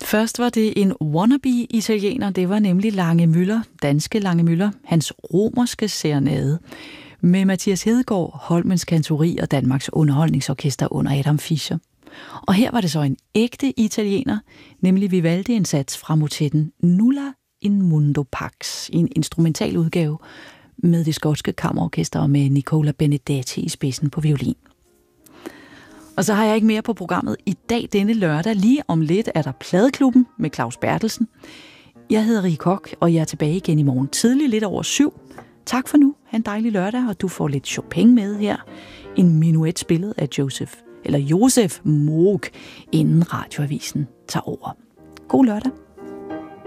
Først var det en wannabe-italiener, det var nemlig Lange Müller, danske Lange Müller, hans romerske serenade, med Mathias Hedegaard, Holmens Kantori og Danmarks Underholdningsorkester under Adam Fischer. Og her var det så en ægte italiener, nemlig Vivaldi en sats fra motetten Nulla in Mundo Pax, en instrumental udgave med det skotske kammerorkester og med Nicola Benedetti i spidsen på violin. Og så har jeg ikke mere på programmet i dag denne lørdag. Lige om lidt er der Pladeklubben med Claus Bertelsen. Jeg hedder Rie Koch, og jeg er tilbage igen i morgen tidlig, lidt over 7. Tak for nu. Ha' en dejlig lørdag, og du får lidt Chopin med her. En menuet spillet af Josef Moog, inden radioavisen tager over. God lørdag.